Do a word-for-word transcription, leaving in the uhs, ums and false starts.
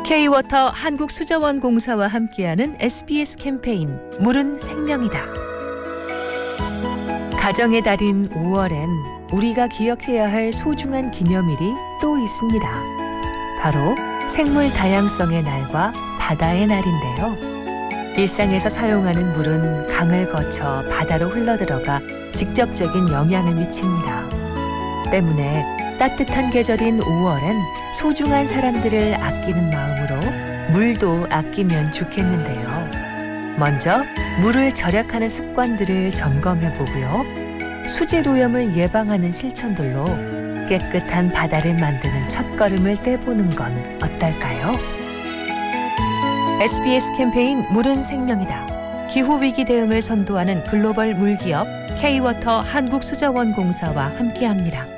K-워터 한국수자원공사와 함께하는 에스비에스 캠페인 물은 생명이다. 가정의 달인 오월엔 우리가 기억해야 할 소중한 기념일이 또 있습니다. 바로 생물 다양성의 날과 바다의 날인데요. 일상에서 사용하는 물은 강을 거쳐 바다로 흘러들어가 직접적인 영향을 미칩니다. 때문에 따뜻한 계절인 오월엔 소중한 사람들을 아끼는 마음으로 물도 아끼면 좋겠는데요. 먼저 물을 절약하는 습관들을 점검해 보고요. 수질오염을 예방하는 실천들로 깨끗한 바다를 만드는 첫걸음을 떼보는 건 어떨까요? 에스비에스 캠페인 물은 생명이다. 기후위기 대응을 선도하는 글로벌 물기업 K-워터 한국수자원공사와 함께합니다.